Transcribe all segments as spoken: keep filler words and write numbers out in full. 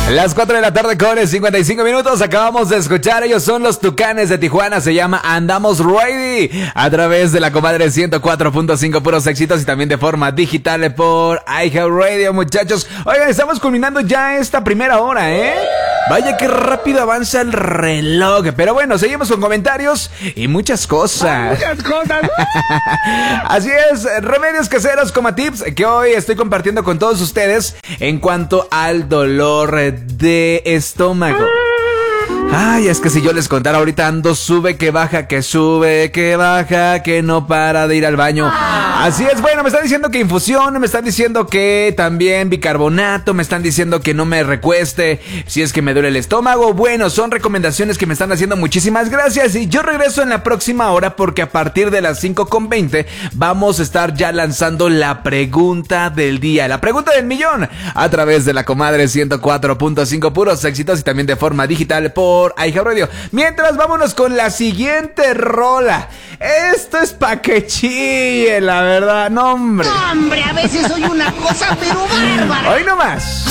Las cuatro de la tarde con cincuenta y cinco minutos. Acabamos de escuchar, ellos son los Tucanes de Tijuana. Se llama Andamos Ready, a través de la comadre ciento cuatro punto cinco, puros éxitos, y también de forma digital por iHeartRadio, muchachos. Oigan, estamos culminando ya esta primera hora, ¿eh? Vaya que rápido avanza el reloj. Pero bueno, seguimos con comentarios y muchas cosas. Muchas cosas. Así es, remedios caseros como tips que hoy estoy compartiendo con todos ustedes en cuanto al dolor de estómago. Ay, es que si yo les contara ahorita ando sube que baja, que sube, que baja, que no para de ir al baño. Así es, bueno, me están diciendo que infusión, me están diciendo que también bicarbonato, me están diciendo que no me recueste si es que me duele el estómago. Bueno, son recomendaciones que me están haciendo, muchísimas gracias. Y yo regreso en la próxima hora porque a partir de las cinco con veinte vamos a estar ya lanzando la pregunta del día, la pregunta del millón, a través de la comadre ciento cuatro punto cinco, puros éxitos, y también de forma digital por iHeartRadio. Mientras, vámonos con la siguiente rola. Esto es pa' que chille, la verdad, no hombre. No, hombre, a veces soy una cosa pero bárbara. Hoy nomás.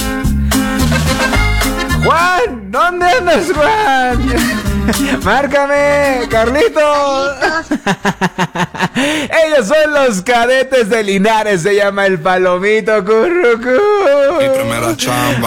Juan, ¿dónde andas, Juan? Márcame, Carlitos. Ellos son los Cadetes de Linares, se llama El Palomito Currucú. Mi primera chamba.